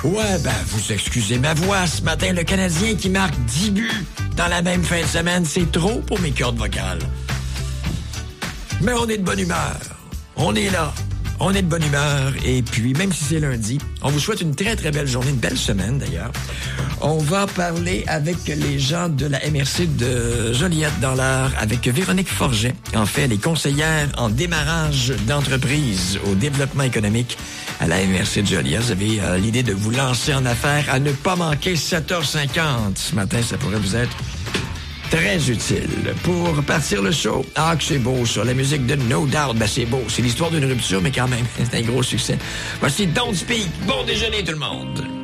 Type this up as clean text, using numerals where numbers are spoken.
Ouais, vous excusez ma voix. Ce matin, le Canadien qui marque 10 buts dans la même fin de semaine, c'est trop pour mes cordes vocales. Mais on est de bonne humeur. On est là. On est de bonne humeur. Et puis, même si c'est lundi, on vous souhaite une très, très belle journée, une belle semaine d'ailleurs. On va parler avec les gens de la MRC de Joliette dans l'heure, avec Véronique Forget. En fait, elle est conseillère en démarrage d'entreprise au développement économique à la MRC de Joliette. Vous avez l'idée de vous lancer en affaires à ne pas manquer 7h50. Ce matin, ça pourrait vous être très utile. Pour partir le show, que c'est beau ça, la musique de No Doubt, c'est beau. C'est l'histoire d'une rupture, mais quand même, c'est un gros succès. Voici Don't Speak. Bon déjeuner tout le monde.